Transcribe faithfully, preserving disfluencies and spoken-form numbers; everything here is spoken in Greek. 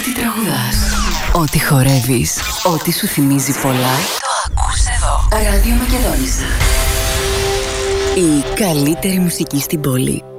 Ό,τι τραγουδάς, ό,τι χορεύεις, ό,τι σου θυμίζει πολλά, το ακούς εδώ. Ράδιο Μακεδόνισσα. Η καλύτερη μουσική στην πόλη.